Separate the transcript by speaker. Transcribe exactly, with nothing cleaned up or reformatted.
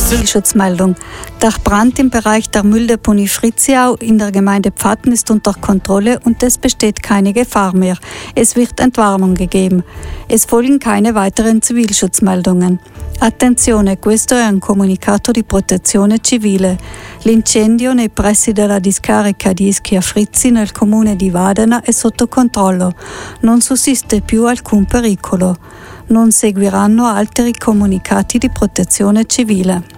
Speaker 1: Zivilschutzmeldung. Der Brand im Bereich der Mülldeponie Fritziau in der Gemeinde Pfatten ist unter Kontrolle und es besteht keine Gefahr mehr. Es wird Entwarnung gegeben. Es folgen keine weiteren Zivilschutzmeldungen. Attenzione, questo è un comunicato di protezione civile. L'incendio nei pressi della discarica di Ischia Frizzi nel comune di Vadena è sotto controllo. Non sussiste più alcun pericolo. Non seguiranno altri comunicati di protezione civile.